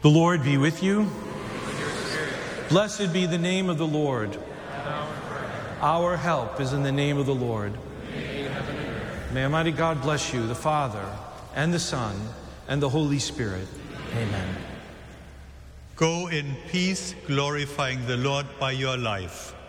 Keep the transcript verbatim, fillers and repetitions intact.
The Lord be with you. Blessed be the name of the Lord. Our help is in the name of the Lord. May Almighty God bless you, the Father, and the Son, and the Holy Spirit. Amen. Go in peace, glorifying the Lord by your life.